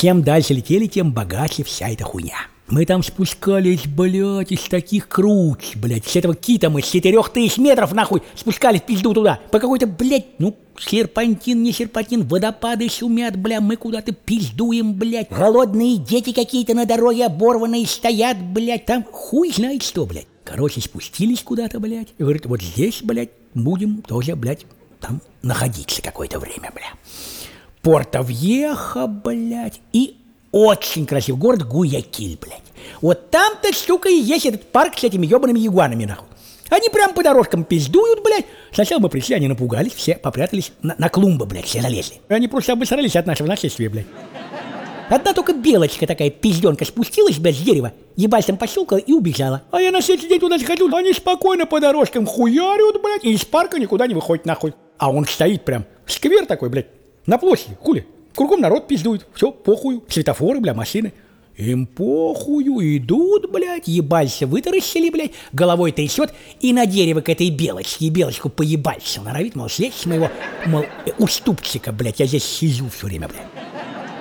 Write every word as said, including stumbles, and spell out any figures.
Чем дальше летели, тем богаче вся эта хуйня. Мы там спускались, блядь, из таких круч, блядь, с этого кита мы с четырех тысяч метров, нахуй, спускались в пизду туда. По какой-то, блядь, ну, серпантин, не серпантин, водопады шумят, бля, мы куда-то пиздуем, блядь. Голодные дети какие-то на дороге оборванные стоят, блядь, там хуй знает что, блядь. Короче, спустились куда-то, блядь, и говорит, вот здесь, блядь, будем тоже, блядь, там находиться какое-то время, бля. Порто-Вьехо, блядь, и очень красивый город Гуякиль, блядь. Вот там-то, сука, и есть этот парк с этими ебаными ягуанами, нахуй. Они прям по дорожкам пиздуют, блядь. Сначала мы пришли, они напугались, все попрятались на, на клумбы, блядь, все залезли. Они просто обосрались от нашего нашествия, блядь. Одна только белочка такая пизденка спустилась, блядь, с дерева, ебальцем пощелкала и убежала. А я на следующий день туда заходил, они спокойно по дорожкам хуярят, блядь, и из парка никуда не выходят, нахуй. А он стоит прям, сквер такой, блядь, на площади, хули. Кругом народ пиздует, все, похую, светофоры, бля, машины. Им похую, идут, блядь, ебальца вытаращили, блядь, головой трясет и на дерево к этой белочке, и белочку поебальца норовит, мол, слезь с моего, мол, уступчика, блядь, я здесь сижу все время, блядь.